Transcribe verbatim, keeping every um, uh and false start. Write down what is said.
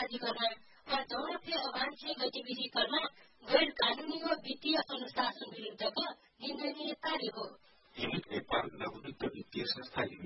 प्राधिकरण अर्धौँथे अवांछित गतिविधि गर्न गैर कानूनी व वित्तीय अनुशासन विरुद्धको निन्दनीय कार्य हो। हित नेपाल लघु वित्त वित्तीय संस्थाले